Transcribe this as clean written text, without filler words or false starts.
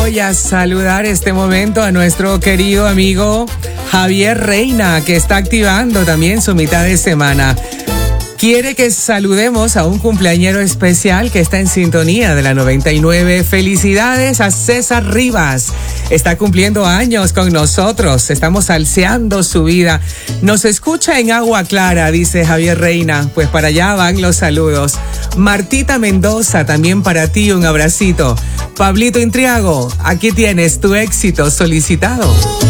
voy a saludar este momento a nuestro querido amigo Javier Reina, que está activando también su mitad de semana. Quiere que saludemos a un cumpleañero especial que está en sintonía de la 99. Felicidades a César Rivas. Está cumpliendo años con nosotros. Estamos salseando su vida. Nos escucha en Agua Clara, dice Javier Reina. Pues para allá van los saludos. Martita Mendoza, también para ti un abracito. Pablito Intriago, aquí tienes tu éxito solicitado.